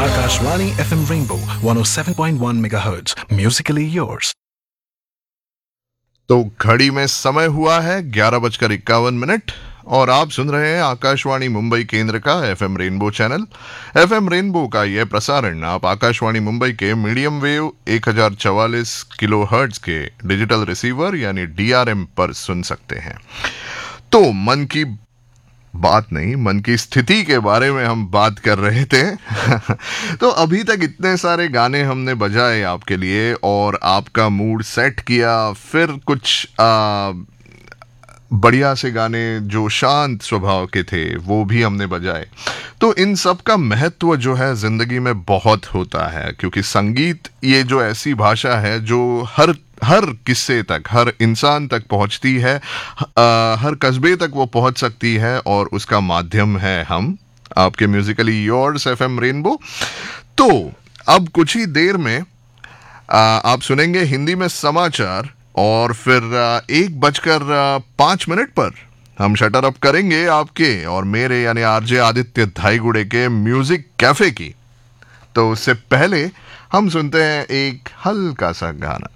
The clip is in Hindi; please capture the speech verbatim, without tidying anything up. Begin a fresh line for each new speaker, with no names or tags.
Akashvani F M Rainbow one oh seven point one megahertz. Musically yours.
तो घड़ी में समय हुआ है ग्यारह बजकर इक्यावन मिनट और आप सुन रहे हैं आकाशवाणी मुंबई केंद्र का FM rainbow channel. FM rainbow का यह प्रसारण आप आकाशवाणी मुंबई के मीडियम वेव एक हजार चवालीस किलो हर्ट्ज के डिजिटल रिसीवर यानी डीआरएम पर सुन सकते हैं। तो मन की बात नहीं, मन की स्थिति के बारे में हम बात कर रहे थे। तो अभी तक इतने सारे गाने हमने बजाए आपके लिए और आपका मूड सेट किया, फिर कुछ आ, बढ़िया से गाने जो शांत स्वभाव के थे वो भी हमने बजाए। तो इन सब का महत्व जो है जिंदगी में बहुत होता है, क्योंकि संगीत ये जो ऐसी भाषा है जो हर हर किस्से तक, हर इंसान तक पहुंचती है, आ, हर कस्बे तक वो पहुंच सकती है और उसका माध्यम है हम, आपके म्यूजिकली योर्स एफएम रेनबो। तो अब कुछ ही देर में आ, आप सुनेंगे हिंदी में समाचार और फिर आ, एक बजकर पाँच मिनट पर हम शटर अप करेंगे आपके और मेरे यानी आरजे आदित्य धाईगुड़े के म्यूजिक कैफे की। तो उससे पहले हम सुनते हैं एक हल्का सा गाना।